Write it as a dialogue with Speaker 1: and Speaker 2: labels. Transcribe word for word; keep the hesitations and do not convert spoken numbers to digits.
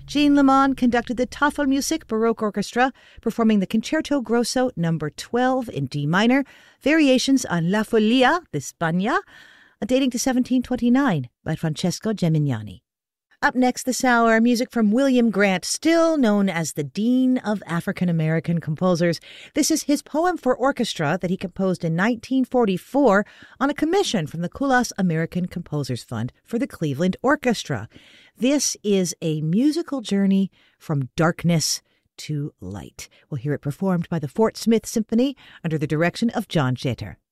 Speaker 1: Jean Lemon conducted the Tafelmusik Baroque Orchestra, performing the Concerto Grosso number twelve in D minor, variations on La Folia de España, dating to seventeen twenty-nine by Francesco Gemignani. Up next this hour, music from William Grant, still known as the Dean of African-American Composers. This is his poem for orchestra that he composed in nineteen forty-four on a commission from the Kulas American Composers Fund for the Cleveland Orchestra. This is a musical journey from darkness to light. We'll hear it performed by the Fort Smith Symphony under the direction of John Jeter.